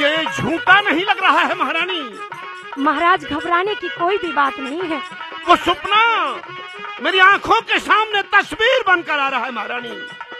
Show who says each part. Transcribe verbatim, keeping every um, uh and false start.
Speaker 1: मुझे झूठा नहीं लग रहा है महारानी।
Speaker 2: महाराज घबराने की कोई भी बात नहीं है।
Speaker 1: वो सपना मेरी आंखों के सामने तस्वीर बनकर आ रहा है महारानी।